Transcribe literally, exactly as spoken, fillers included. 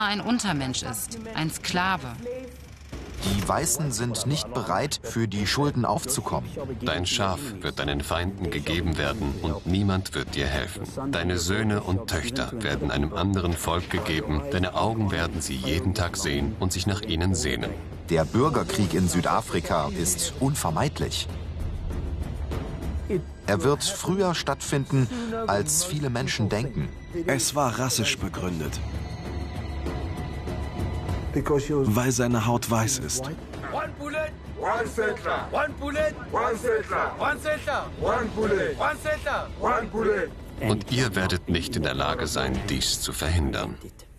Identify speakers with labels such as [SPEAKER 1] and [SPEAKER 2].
[SPEAKER 1] ein Untermensch ist, ein Sklave.
[SPEAKER 2] Die Weißen sind nicht bereit, für die Schulden aufzukommen.
[SPEAKER 3] Dein Schaf wird deinen Feinden gegeben werden und niemand wird dir helfen. Deine Söhne und Töchter werden einem anderen Volk gegeben. Deine Augen werden sie jeden Tag sehen und sich nach ihnen sehnen.
[SPEAKER 2] Der Bürgerkrieg in Südafrika ist unvermeidlich. Er wird früher stattfinden, als viele Menschen denken.
[SPEAKER 4] Es war rassisch begründet, weil seine Haut weiß ist.
[SPEAKER 3] Und ihr werdet nicht in der Lage sein, dies zu verhindern.